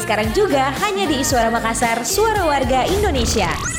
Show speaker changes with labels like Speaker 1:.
Speaker 1: sekarang juga hanya di Iswara Makassar, Suara Warga Indonesia.